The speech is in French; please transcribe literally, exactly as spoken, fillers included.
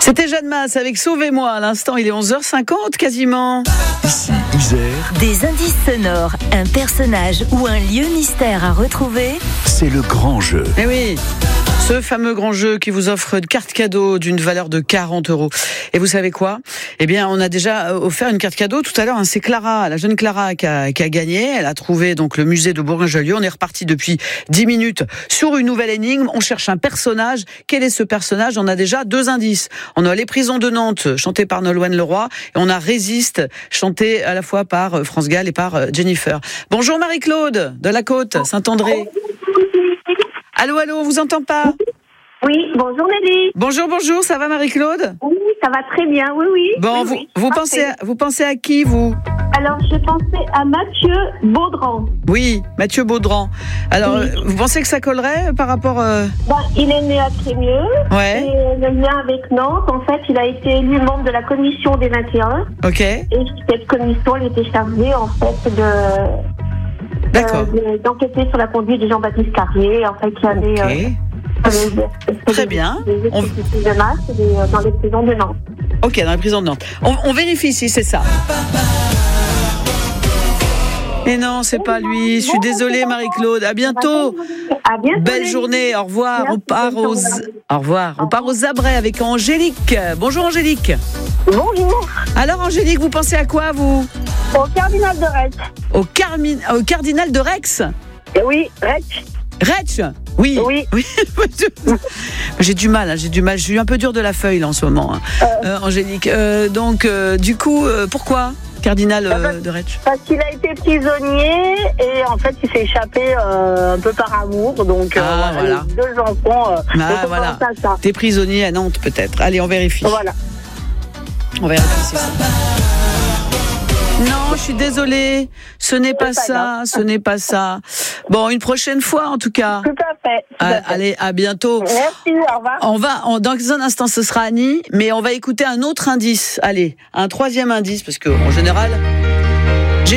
C'était Jeanne Masse avec Sauvez-moi. À l'instant, il est onze heures cinquante quasiment. Ici, Isère. Des indices sonores, un personnage ou un lieu mystère à retrouver. C'est le grand jeu. Eh oui, ce fameux grand jeu qui vous offre une carte cadeau d'une valeur de quarante euros. Et vous savez quoi ? Eh bien, on a déjà offert une carte cadeau tout à l'heure. Hein, c'est Clara, la jeune Clara qui a, qui a gagné. Elle a trouvé donc le musée de Bourgoin-Jallieu. On est reparti depuis dix minutes sur une nouvelle énigme. On cherche un personnage. Quel est ce personnage ? On a déjà deux indices. On a Les Prisons de Nantes, chanté par Nolwenn Leroy. Et on a Résiste, chanté à la fois par France Gall et par Jennifer. Bonjour Marie-Claude de la Côte, Saint-André. Allô, allô, on vous entend pas ? Oui, bonjour Nelly. Bonjour, bonjour, ça va Marie-Claude ? Oui, ça va très bien, oui, oui. Bon, oui, vous, oui, vous, pensez à, vous pensez à qui, vous ? Alors, je pensais à Mathieu Baudran. Oui, Mathieu Baudran. Alors, oui. Vous pensez que ça collerait par rapport... Euh... Bah, il est né à Trémieux. Ouais. Et le lien avec Nantes, en fait, il a été élu membre de la commission des vingt et un. Ok. Et cette commission, elle était chargée, en fait, de... D'accord. Euh, de, d'enquêter sur la conduite de Jean-Baptiste Carrier, en fait, qui avait... Ok. Euh, Très bien. Des On... de masse dans les prisons de Nantes. Ok, dans les prisons de Nantes. On, on vérifie si c'est ça. Mais non, c'est pas lui. Je suis désolée, Marie-Claude. À bientôt. À bientôt. Belle journée. Au revoir. Merci. On part aux. Au revoir. On part aux Abrets avec Angélique. Bonjour Angélique. Bonjour. Alors Angélique, vous pensez à quoi vous ? Au cardinal de Retz. Au, Carmi... Au cardinal de Rex ? Oui, Retz. Retz ? Oui. Oui. oui. J'ai du mal, hein, j'ai du mal. Je suis un peu dur de la feuille là, en ce moment, hein. euh... Euh, Angélique. Euh, donc, euh, du coup, euh, pourquoi cardinal euh, de Retz ? Parce qu'il a été prisonnier et en fait, il s'est échappé euh, un peu par amour. Donc, euh, ah, voilà. Les deux enfants. Euh, ah, voilà. T'es prisonnier à Nantes, peut-être. Allez, on vérifie. Voilà. On vérifie, c'est ça. Non, je suis désolée. Ce n'est pas, pas ça, grave. ce n'est pas ça. Bon, une prochaine fois, en tout cas. Tout à fait. Tout à fait. Allez, à bientôt. Merci, au revoir. On va, on, dans un instant, ce sera Annie, mais on va écouter un autre indice. Allez, un troisième indice, parce que, en général,